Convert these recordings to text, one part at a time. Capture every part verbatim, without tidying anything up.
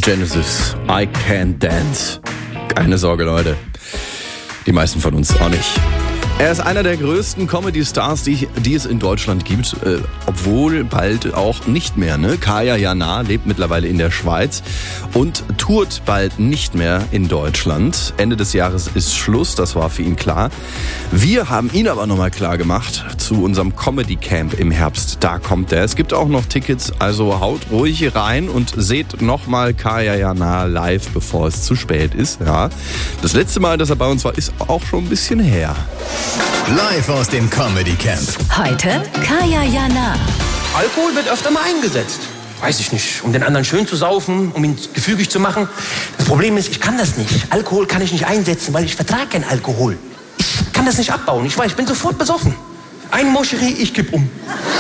Genesis, I Can't Dance. Keine Sorge, Leute. Die meisten von uns auch nicht. Er ist einer der größten Comedy-Stars, die, die es in Deutschland gibt, äh, obwohl bald auch nicht mehr. Ne? Kaya Jana lebt mittlerweile in der Schweiz und tourt bald nicht mehr in Deutschland. Ende des Jahres ist Schluss, das war für ihn klar. Wir haben ihn aber nochmal klar gemacht zu unserem Comedy-Camp im Herbst. Da kommt er. Es gibt auch noch Tickets, also haut ruhig rein und seht nochmal Kaya Jana live, bevor es zu spät ist. Ja. Das letzte Mal, dass er bei uns war, ist auch schon ein bisschen her. Live aus dem Comedy Camp. Heute Kaya Jana. Alkohol wird öfter mal eingesetzt. Weiß ich nicht, um den anderen schön zu saufen, um ihn gefügig zu machen. Das Problem ist, ich kann das nicht. Alkohol kann ich nicht einsetzen, weil ich vertrage keinen Alkohol. Ich kann das nicht abbauen. Ich weiß, ich bin sofort besoffen. Ein Moscherie, ich kipp um.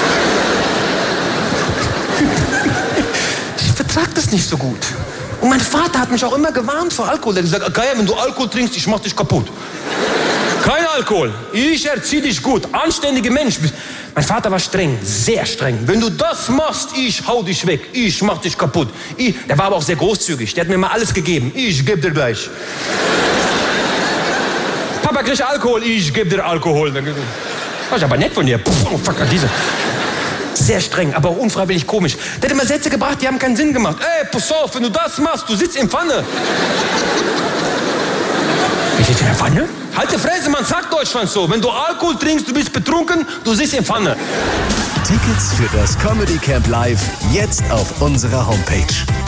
Ich vertrage das nicht so gut. Und mein Vater hat mich auch immer gewarnt vor Alkohol. Er hat gesagt, Kaya, wenn du Alkohol trinkst, ich mach dich kaputt. Kein Alkohol. Ich erzieh dich gut. Anständiger Mensch. Mein Vater war streng, sehr streng. Wenn du das machst, ich hau dich weg. Ich mach dich kaputt. Ich, der war aber auch sehr großzügig. Der hat mir mal alles gegeben. Ich geb dir gleich. Papa kriegt Alkohol. Ich geb dir Alkohol. Das ist aber nett von dir. Oh, fuck, diese. Sehr streng, aber auch unfreiwillig komisch. Der hat immer Sätze gebracht, die haben keinen Sinn gemacht. Ey, pass auf, wenn du das machst, du sitzt in Pfanne. Ich sitze in der Pfanne? Halt die Fresse, man sagt Deutschland so. Wenn du Alkohol trinkst, du bist betrunken, du sitzt in Pfanne. Tickets für das Comedy Camp Live jetzt auf unserer Homepage.